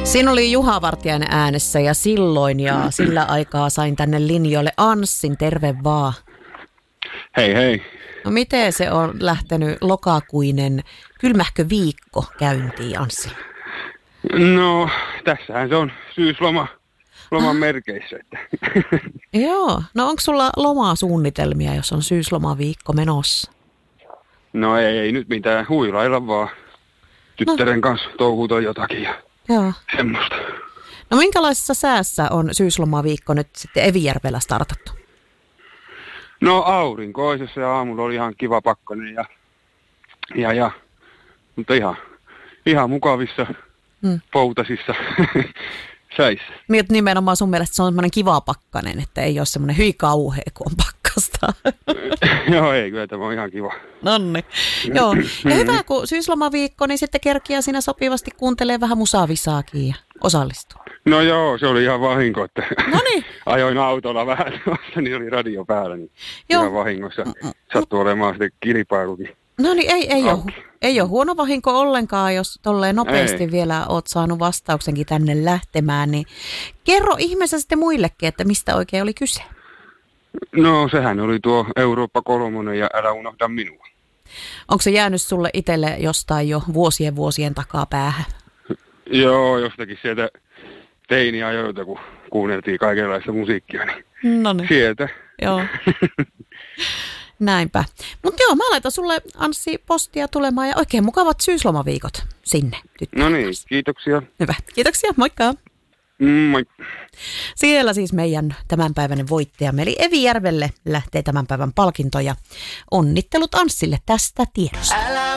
Siinä oli Juha Vartiainen äänessä ja silloin ja sillä aikaa sain tänne linjoille Anssin, terve vaan. Hei hei. No miten se on lähtenyt lokakuinen kylmähkö viikko käyntiin, Anssi? No tässähän se on loman merkeissä. Että. Joo, no onko sulla lomasuunnitelmia, jos on syyslomaviikko menossa? No ei nyt mitään, huilailla vaan. Tyttären kanssa touhuta jotakin ja joo. Semmoista. No minkälaisessa säässä on syyslomaviikko nyt sitten Evijärvellä startattu? No aurinkoisessa ja aamulla oli ihan kiva pakkanen ja mutta ihan mukavissa poutasissa säissä. Nimenomaan sun mielestä se on semmoinen kiva pakkanen, että ei ole semmoinen hyi kauhea, kun on pakkasta. Joo, ei, kyllä tämä on ihan kiva. Nonni. Joo, ja hyvä, kun syyslomaviikko, niin sitten kerkiää siinä sopivasti kuuntelee vähän musavisaakin ja osallistuu. No joo, se oli ihan vahinko, että Noniin. ajoin autolla vähän, niin oli radio päällä, niin joo. Ihan vahingossa sattui olemaan sitten kilpailukin. No niin, ei ole huono vahinko ollenkaan, jos tolleen nopeasti vielä oot saanut vastauksenkin tänne lähtemään, niin kerro ihmeessä sitten muillekin, että mistä oikein oli kyse. No sehän oli tuo Eurooppa 3 ja Älä unohda minua. Onko se jäänyt sulle itselle jostain jo vuosien takaa päähän? Joo, jostakin sieltä teiniajoilta, kun kuunneltiin kaikenlaista musiikkia, niin Noniin. Sieltä. Joo. Näinpä. Mutta joo, mä laitan sulle, Anssi, postia tulemaan ja oikein mukavat syyslomaviikot sinne. No niin, kiitoksia. Hyvä, kiitoksia, moikka. Moi. Siellä siis meidän tämänpäiväinen voittajamme, eli Evijärvelle lähtee tämän päivän palkinto ja onnittelut Anssille tästä tiedosta.